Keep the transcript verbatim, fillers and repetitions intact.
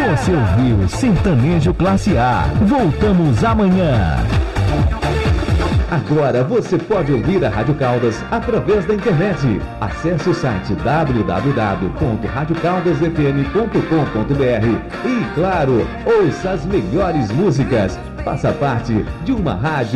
Você ouviu Sertanejo Classe A. Voltamos amanhã. Agora você pode ouvir a Rádio Caldas através da internet. Acesse o site w w w ponto rádio caldas f m ponto com ponto b r e, claro, ouça as melhores músicas. Faça parte de uma rádio